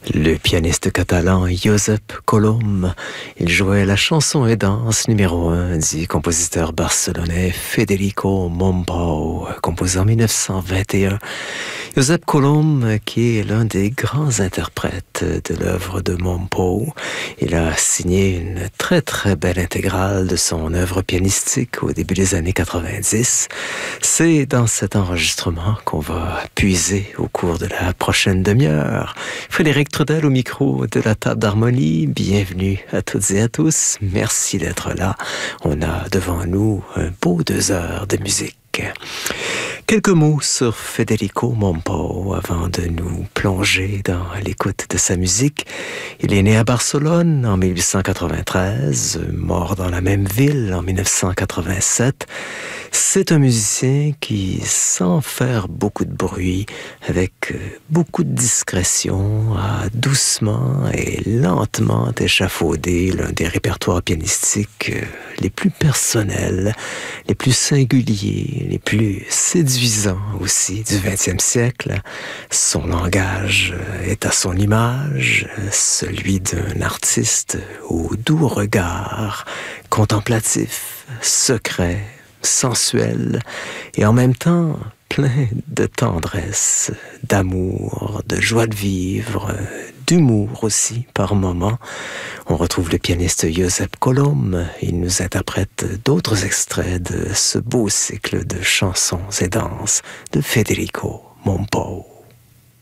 Le pianiste catalan Josep Colom, il jouait la chanson et danse numéro 1 du compositeur barcelonais Federico Mompou, composé en 1921. Josep Colom, qui est l'un des grands interprètes de l'œuvre de Mompou, il a signé une très très belle intégrale de son œuvre pianistique au début des années 90. C'est dans cet enregistrement qu'on va puiser au cours de la prochaine demi-heure. Frédéric Trudel au micro de la table d'harmonie. Bienvenue à toutes et à tous. Merci d'être là. On a devant nous un beau 2 heures de musique. Quelques mots sur Federico Mompou avant de nous plonger dans l'écoute de sa musique. Il est né à Barcelone en 1893, mort dans la même ville en 1987. C'est un musicien qui, sans faire beaucoup de bruit, avec beaucoup de discrétion, a doucement et lentement échafaudé l'un des répertoires pianistiques les plus personnels, les plus singuliers, les plus séduisants aussi du XXe siècle. Son langage est à son image, celui d'un artiste au doux regard, contemplatif, secret, sensuel et en même temps plein de tendresse, d'amour, de joie de vivre, d'humour aussi par moments. On retrouve le pianiste Josep Colom. Il nous interprète d'autres extraits de ce beau cycle de chansons et danses de Federico Mompou.